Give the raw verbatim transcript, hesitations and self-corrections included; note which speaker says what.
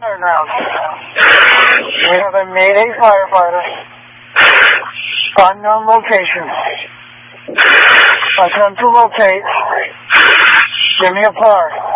Speaker 1: Now. We have a Mayday firefighter. Unknown location. Attempt to locate. Give me a par.